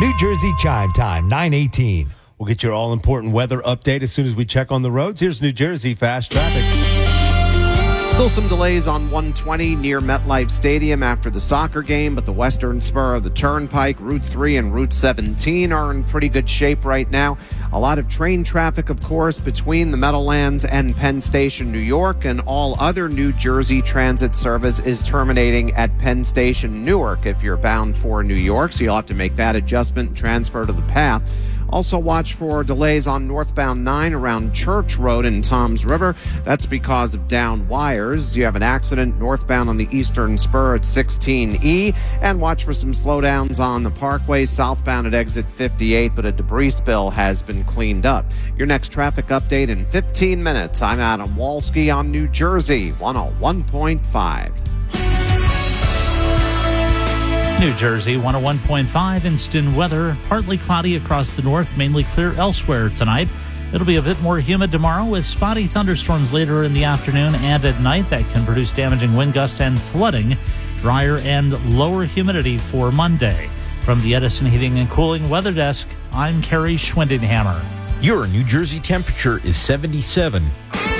New Jersey Chime Time, 9:18. We'll get your all-important weather update as soon as we check on the roads. Here's New Jersey Fast Traffic. Still some delays on 120 near MetLife Stadium after the soccer game, but the western spur of the Turnpike, Route 3 and Route 17 are in pretty good shape right now. A lot of train traffic, of course, between the Meadowlands and Penn Station, New York, and all other New Jersey transit service is terminating at Penn Station, Newark if you're bound for New York, so you'll have to make that adjustment and transfer to the path. Also watch for delays on northbound 9 around Church Road in Toms River. That's because of down wires. You have an accident northbound on the eastern spur at 16E. And watch for some slowdowns on the Parkway southbound at exit 58, but a debris spill has been cleaned up. Your next traffic update in 15 minutes. I'm Adam Walski on New Jersey 101.5. New Jersey 101.5 instant weather. Partly cloudy across the north, mainly clear elsewhere tonight. It'll be a bit more humid tomorrow with spotty thunderstorms later in the afternoon and at night that can produce damaging wind gusts and flooding. Drier and lower humidity for Monday. From the Edison Heating and Cooling Weather Desk, I'm Kerry Schwindenhammer. Your New Jersey temperature is 77.